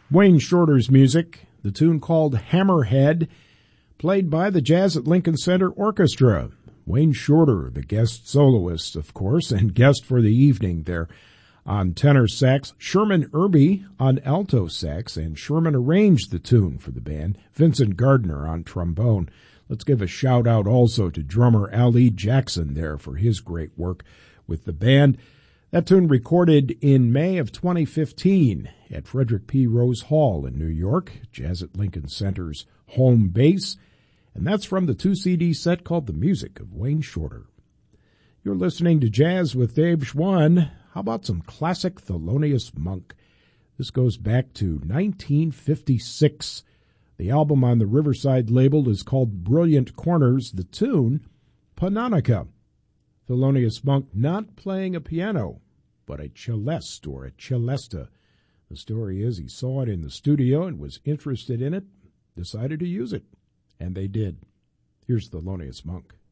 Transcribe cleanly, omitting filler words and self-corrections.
Wayne Shorter's music, the tune called Hammerhead, played by the Jazz at Lincoln Center Orchestra. Wayne Shorter, the guest soloist, of course, and guest for the evening there on tenor sax. Sherman Irby on alto sax, and Sherman arranged the tune for the band. Vincent Gardner on trombone. Let's give a shout out also to drummer Ali Jackson there for his great work with the band. That tune recorded in May of 2015 at Frederick P. Rose Hall in New York, Jazz at Lincoln Center's home base. And that's from the 2-CD set called The Music of Wayne Shorter. You're listening to Jazz with Dave Schwann. How about some classic Thelonious Monk? This goes back to 1956. The album on the Riverside label is called Brilliant Corners. The tune, Panonica. Thelonious Monk not playing a piano, but a celeste or a celesta. The story is he saw it in the studio and was interested in it, decided to use it, and they did. Here's Thelonious Monk.